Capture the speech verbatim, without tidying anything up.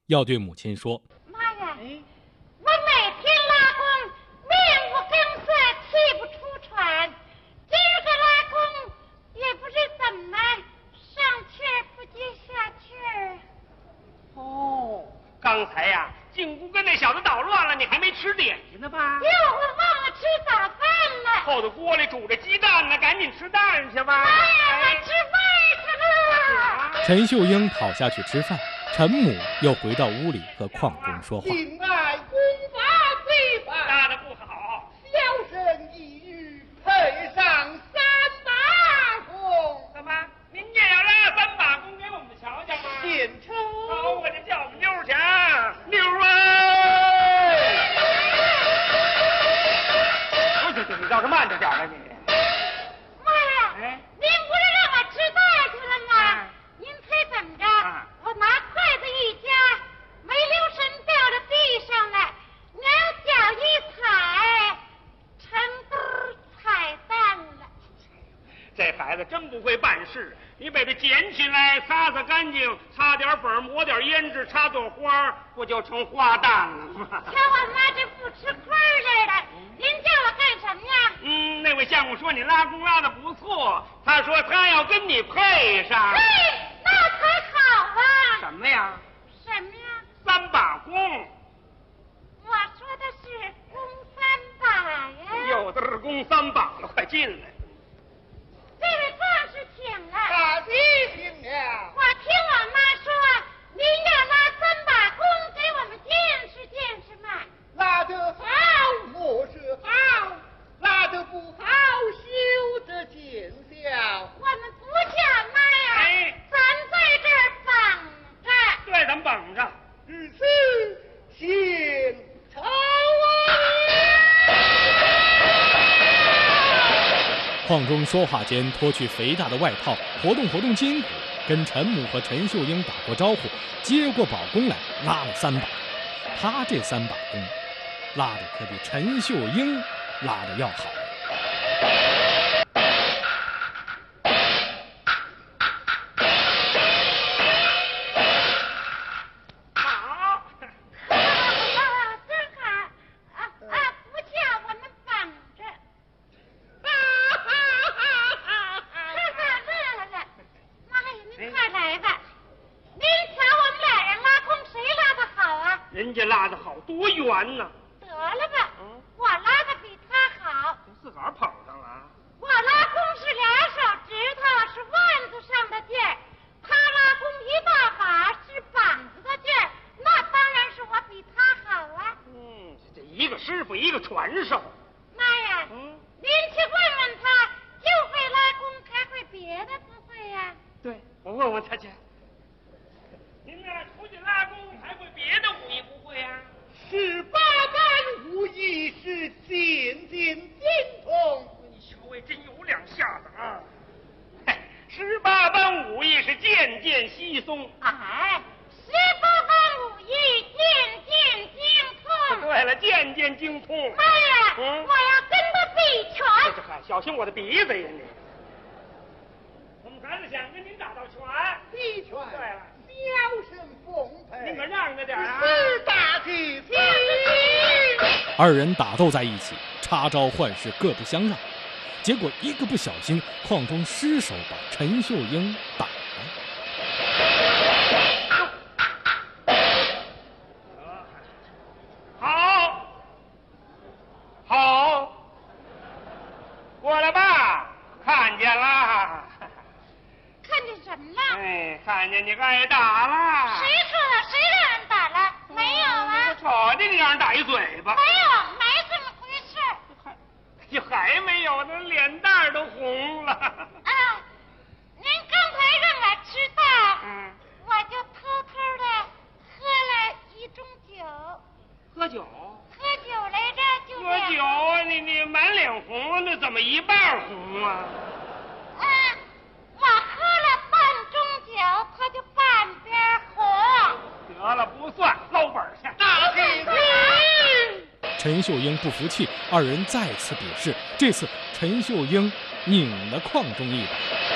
要对母亲说：“ 妈呀，我每天拉弓，面无更色，气不出喘。今儿个拉弓，也不知怎么上气儿不接下气儿。” 哦，刚才呀、啊，进屋跟那小子捣乱了，你还没吃点心呢吧？ 哟，我忘了吃早饭了。 后头锅里煮着鸡蛋呢，赶紧吃蛋去吧。 妈呀，我吃饭去了。 陈秀英跑下去吃饭，陈母又回到屋里和邝中说话。 敬爱功法最法， 拉的不好， 小生一语配上三把弓。 怎么？您也要拉三把弓给我们瞧瞧吗？ 献丑。 好，我这叫我们妞去啊，妞啊！不是，你倒是慢着点啊你。 妈呀！ 哎， 您不是让我吃饭去了吗？ 啊、 您猜怎么着？ 啊、 我拿筷子一夹，没留神掉到地上了，两脚一踩，成堆踩蛋了。 这孩子真不会办事，你把它捡起来，擦擦干净，擦点粉，抹点胭脂，插朵花，不就成花旦了吗？ 瞧我妈这不吃亏似的，您叫我干什么呀？ 嗯，那位相公说你拉弓拉的不错，他说他要跟你配上。 嘿，那才好啊！ 什么呀？ 什么呀？ 三把弓。 我说的是弓三把呀。 有的是弓三把了，快进来。 这位壮士请了。 大弟请了。 我听我妈说，您要拉三把弓给我们见识见识嘛。 拉得好，莫是好；拉得不好，休得见笑。 我们不叫妈呀， 哎， 咱在这儿绑着。 对，咱们绑着。 如此，献丑啊！ 邝中说话间脱去肥大的外套，活动活动筋骨，跟陈母和陈秀英打过招呼，接过宝弓来拉了三把。他这三把弓，拉的可比陈秀英拉的要好。 好， 真好啊啊！不叫我们绑着。快快乐了，妈呀，您快来吧！您瞧我们俩人拉弓，谁拉的好啊？ 人家拉的好，多圆呢。 得了吧，嗯、我拉的比他好。 自个儿捧上了。 我拉弓是俩手指头，是腕子上的劲儿；他拉弓一大把，是膀子的劲儿。那当然是我比他好啊。 嗯，这一个师傅，一个传授。 妈呀，嗯，您去问问他，就会拉弓，还会别的不会呀、啊？ 对，我问问他去。您呢，出去拉弓，还会别的武艺不会呀、啊？ 十八般武艺是渐渐精通。 你小尉真有两下子啊！嘿，十八般武艺是渐渐稀松。 哎，十八般武艺渐渐精通。 对了，渐渐精通。 妈呀，嗯、我要跟他比拳。 这嗨，小心我的鼻子呀你！我们孩子想跟您打道拳。 比拳。 对了。 小生奉陪， 你可让着点啊！ 是大弟子。 二人打斗在一起，插招换式，各不相让。结果一个不小心，邝中失手把陈秀英打了。 好，好，过来吧，看见了。 看见什么了？ 哎，看见你挨打了。 谁说的？谁让人打了？没有啊。 我瞅见你让人打一嘴巴。 没有，没这么回事。 还，就还没有，那脸蛋都红了。 啊，您刚才让我吃饭，嗯，我就偷偷的喝了一盅酒。 喝酒？ 喝酒来着，就喝酒啊！你你满脸红，那怎么一半红啊？ 啊。我喝了半盅酒，他就半边红。 得了，不算，捞本去。 大弟子。 陈秀英不服气，二人再次比试。这次陈秀英拧了邝中一把。